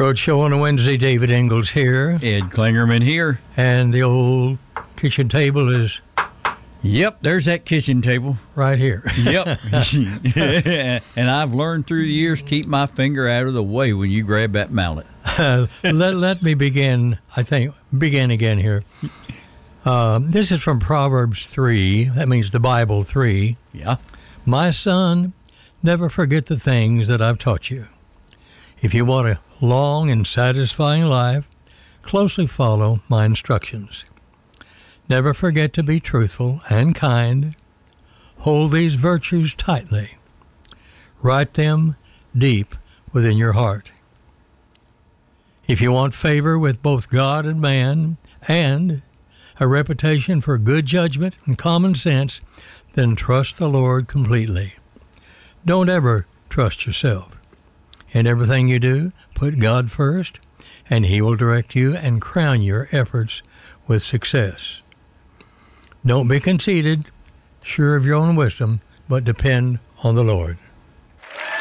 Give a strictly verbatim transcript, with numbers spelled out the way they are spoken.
Roadshow on a Wednesday. David Ingalls here. Ed Klingerman here. And the old kitchen table is Yep, there's that kitchen table. right here. Yep. And I've learned through the years, keep my finger out of the way when you grab that mallet. Uh, let, let me begin, I think, begin again here. Um, this is from Proverbs three. That means the Bible three. Yeah. My son, never forget the things that I've taught you. If you want a long and satisfying life, closely follow my instructions. Never forget to be truthful and kind. Hold these virtues tightly. Write them deep within your heart. If you want favor with both God and man, and a reputation for good judgment and common sense, then trust the Lord completely. Don't ever trust yourself. In everything you do, put God first, and He will direct you and crown your efforts with success. Don't be conceited, sure of your own wisdom, but depend on the Lord.